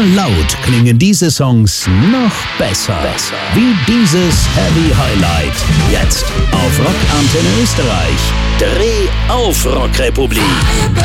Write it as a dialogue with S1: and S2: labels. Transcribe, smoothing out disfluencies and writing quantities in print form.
S1: laut klingen diese Songs noch besser. Wie dieses Heavy Highlight. Jetzt auf Rock Antenne Österreich. Dreh auf Rockrepublik.